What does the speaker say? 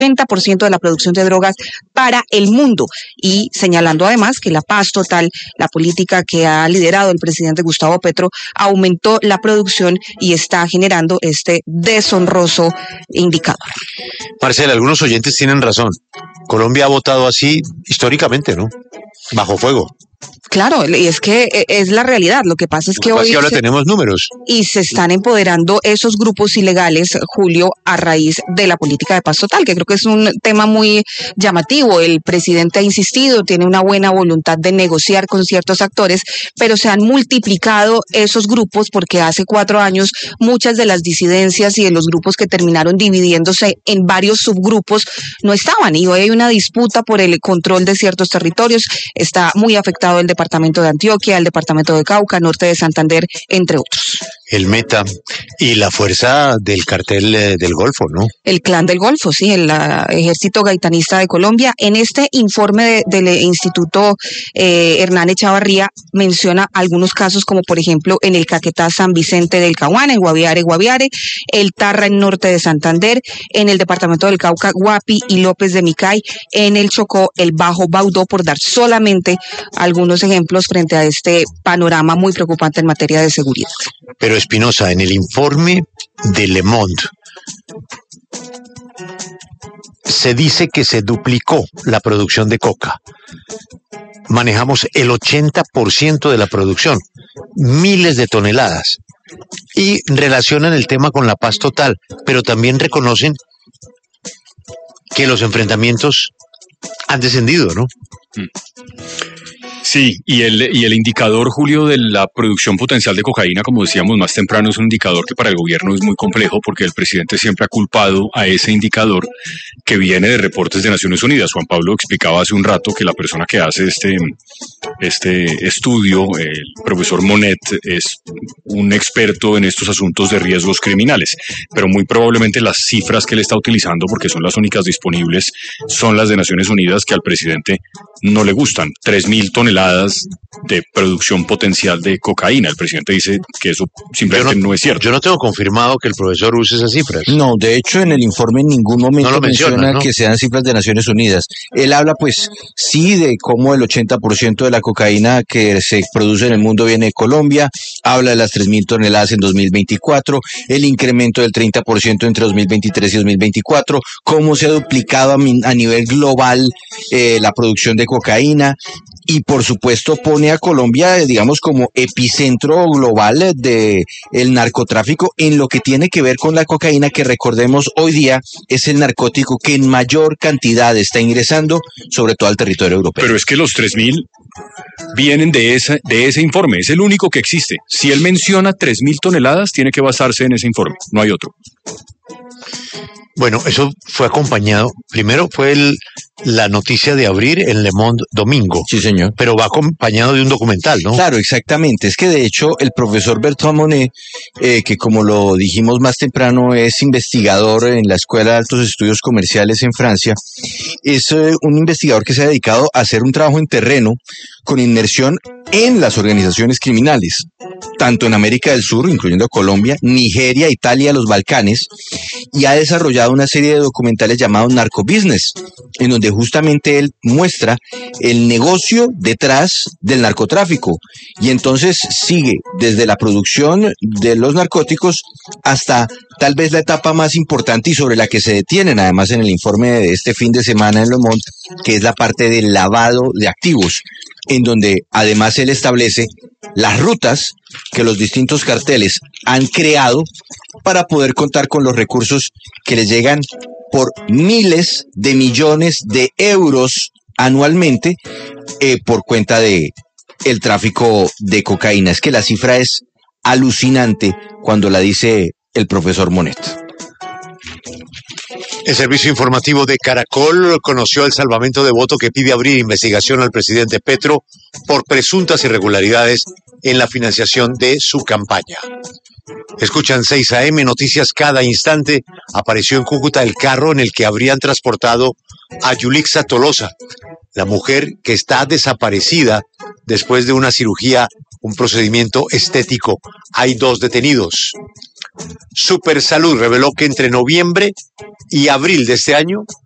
80% de la producción de drogas para el mundo, y señalando además que la paz total, la política que ha liderado el presidente Gustavo Petro, aumentó la producción y está generando este deshonroso indicador. Marcela, algunos oyentes tienen razón. Colombia ha votado así históricamente, ¿no? Bajo fuego. Claro, y es que es la realidad. Lo que pasa es que hoy ahora tenemos números. Y se están empoderando esos grupos ilegales, Julio, a raíz de la política de paz total, que creo que es un tema muy llamativo. El presidente ha insistido, tiene una buena voluntad de negociar con ciertos actores, pero se han multiplicado esos grupos porque hace 4 años muchas de las disidencias y de los grupos que terminaron dividiéndose en varios subgrupos no estaban, y hoy hay una disputa por el control de ciertos territorios. Está muy afectado el departamento de Antioquia, el departamento de Cauca, norte de Santander, entre otros. El Meta y la fuerza del cartel del Golfo, ¿no? El Clan del Golfo, sí, el Ejército Gaitanista de Colombia. En este informe del Instituto Hernán Echavarría menciona algunos casos, como por ejemplo en el Caquetá San Vicente del Caguán, en Guaviare, el Tarra en norte de Santander, en el departamento del Cauca, Guapi y López de Micay, en el Chocó, el Bajo Baudó, por dar solamente algunos ejemplos frente a este panorama muy preocupante en materia de seguridad. Pero Espinosa, en el informe de Le Monde se dice que se duplicó la producción de coca. Manejamos el 80% de la producción, miles de toneladas. Y relacionan el tema con la paz total, pero también reconocen que los enfrentamientos han descendido, ¿no? Sí, y el indicador, Julio, de la producción potencial de cocaína, como decíamos más temprano, es un indicador que para el gobierno es muy complejo, porque el presidente siempre ha culpado a ese indicador que viene de reportes de Naciones Unidas. Juan Pablo explicaba hace un rato que la persona que hace este estudio, el profesor Monet, es un experto en estos asuntos de riesgos criminales, pero muy probablemente las cifras que él está utilizando, porque son las únicas disponibles, son las de Naciones Unidas, que al presidente no le gustan. 3.000 toneladas de producción potencial de cocaína. El presidente dice que eso simplemente no es cierto. Yo no tengo confirmado que el profesor use esas cifras. No, de hecho en el informe en ningún momento menciona, ¿no?, que sean cifras de Naciones Unidas. Él habla pues sí de cómo el 80% de la cocaína que se produce en el mundo viene de Colombia, habla de las 3.000 toneladas en 2024, el incremento del 30% entre 2023 y 2024, cómo se ha duplicado a nivel global la producción de cocaína. Y por supuesto pone a Colombia, digamos, como epicentro global de el narcotráfico en lo que tiene que ver con la cocaína, que recordemos hoy día es el narcótico que en mayor cantidad está ingresando, sobre todo al territorio europeo. Pero es que los 3.000 vienen de ese informe, es el único que existe. Si él menciona 3.000 toneladas, tiene que basarse en ese informe, no hay otro. Bueno, eso fue acompañado, primero fue la noticia de abrir en Le Monde domingo. Sí, señor. Pero va acompañado de un documental, ¿no? Claro, exactamente. Es que de hecho el profesor Bertrand Monet, que como lo dijimos más temprano, es investigador en la Escuela de Altos Estudios Comerciales en Francia, es un investigador que se ha dedicado a hacer un trabajo en terreno con inmersión en las organizaciones criminales, tanto en América del Sur, incluyendo Colombia, Nigeria, Italia, los Balcanes, y ha desarrollado una serie de documentales llamados Narco Business, en donde justamente él muestra el negocio detrás del narcotráfico, y entonces sigue desde la producción de los narcóticos hasta tal vez la etapa más importante y sobre la que se detienen además en el informe de este fin de semana en Le Monde, que es la parte del lavado de activos, en donde además él establece las rutas que los distintos carteles han creado para poder contar con los recursos que les llegan por miles de millones de euros anualmente por cuenta de el tráfico de cocaína. Es que la cifra es alucinante cuando la dice el profesor Monet. El servicio informativo de Caracol conoció el salvamento de voto que pide abrir investigación al presidente Petro por presuntas irregularidades en la financiación de su campaña. Escuchan 6 AM, noticias cada instante. Apareció en Cúcuta el carro en el que habrían transportado a Yulixa Tolosa, la mujer que está desaparecida después de una cirugía, un procedimiento estético. Hay 2 detenidos. Supersalud reveló que entre noviembre y abril de este año